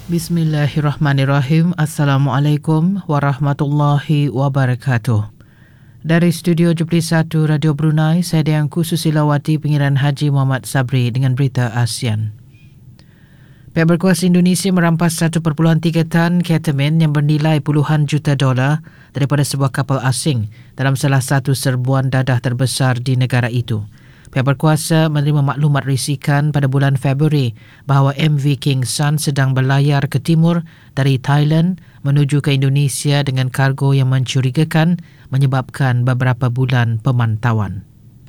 Bismillahirrahmanirrahim. Assalamualaikum warahmatullahi wabarakatuh. Dari Studio Jupli 1 Radio Brunei, saya Diangku Susilawati, Pengiran Haji Muhammad Sabri dengan berita ASEAN. Pihak berkuasa Indonesia merampas 1.3 tan ketamin yang bernilai puluhan juta dolar daripada sebuah kapal asing dalam salah satu serbuan dadah terbesar di negara itu. Pihak berkuasa menerima maklumat risikan pada bulan Februari bahawa MV King Sun sedang berlayar ke timur dari Thailand menuju ke Indonesia dengan kargo yang mencurigakan, menyebabkan beberapa bulan pemantauan.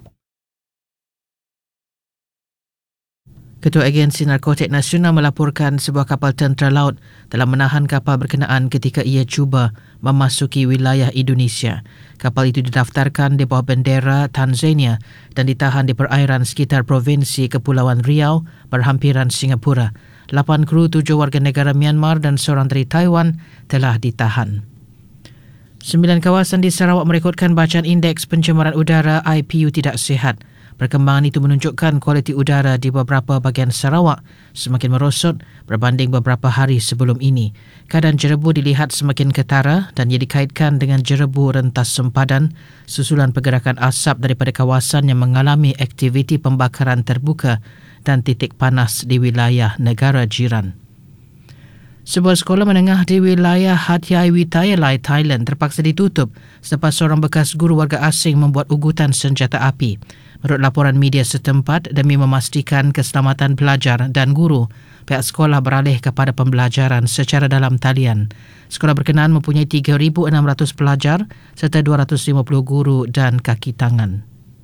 Ketua Agensi Narkotik Nasional melaporkan sebuah kapal tentera laut telah menahan kapal berkenaan ketika ia cuba memasuki wilayah Indonesia. Kapal itu didaftarkan di bawah bendera Tanzania dan ditahan di perairan sekitar Provinsi Kepulauan Riau berhampiran Singapura. 8 kru, 7 warga negara Myanmar dan seorang dari Taiwan telah ditahan. 9 kawasan di Sarawak merekodkan bacaan indeks pencemaran udara IPU tidak sihat. Perkembangan itu menunjukkan kualiti udara di beberapa bahagian Sarawak semakin merosot berbanding beberapa hari sebelum ini. Keadaan jerebu dilihat semakin ketara dan ia dikaitkan dengan jerebu rentas sempadan susulan pergerakan asap daripada kawasan yang mengalami aktiviti pembakaran terbuka dan titik panas di wilayah negara jiran. Sebuah sekolah menengah di wilayah Hat Yai Wittayalai, Thailand terpaksa ditutup selepas seorang bekas guru warga asing membuat ugutan senjata api. Menurut laporan media setempat, demi memastikan keselamatan pelajar dan guru, pihak sekolah beralih kepada pembelajaran secara dalam talian. Sekolah berkenaan mempunyai 3,600 pelajar serta 250 guru dan kaki tangan.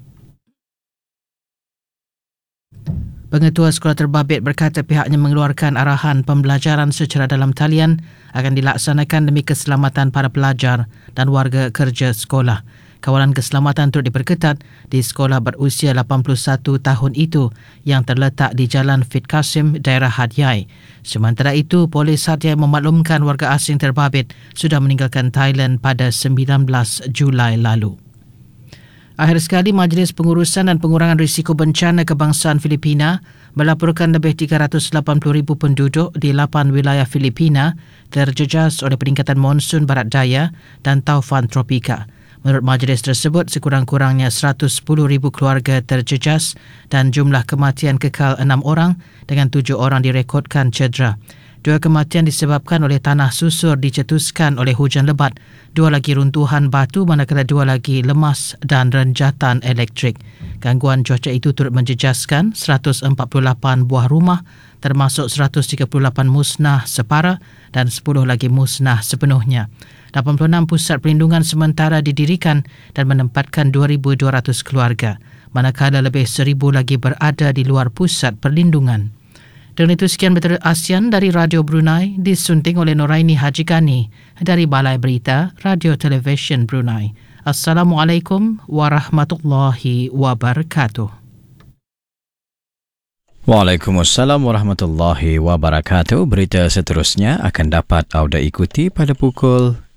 Pengetua Sekolah Terbabit berkata pihaknya mengeluarkan arahan pembelajaran secara dalam talian akan dilaksanakan demi keselamatan para pelajar dan warga kerja sekolah. Kawalan keselamatan turut diperketat di sekolah berusia 81 tahun itu yang terletak di Jalan Fit Qasim, daerah Hat Yai. Sementara itu, polis Hat Yai memaklumkan warga asing terbabit sudah meninggalkan Thailand pada 19 Julai lalu. Akhir sekali, Majlis Pengurusan dan Pengurangan Risiko Bencana Kebangsaan Filipina melaporkan lebih 380,000 penduduk di 8 wilayah Filipina terjejas oleh peningkatan monsun barat daya dan taufan tropika. Menurut majlis tersebut, sekurang-kurangnya 110,000 keluarga terjejas dan jumlah kematian kekal 6 orang dengan 7 orang direkodkan cedera. 2 kematian disebabkan oleh tanah susur dicetuskan oleh hujan lebat, 2 lagi runtuhan batu manakala 2 lagi lemas dan renjatan elektrik. Gangguan cuaca itu turut menjejaskan 148 buah rumah termasuk 138 musnah separa dan 10 lagi musnah sepenuhnya. 86 pusat perlindungan sementara didirikan dan menempatkan 2,200 keluarga, manakala lebih 1,000 lagi berada di luar pusat perlindungan. Dan itu sekian berita ASEAN dari Radio Brunei, disunting oleh Noraini Haji Gani dari Balai Berita Radio Television Brunei. Assalamualaikum warahmatullahi wabarakatuh. Waalaikumsalam warahmatullahi wabarakatuh. Berita seterusnya akan dapat anda ikuti pada pukul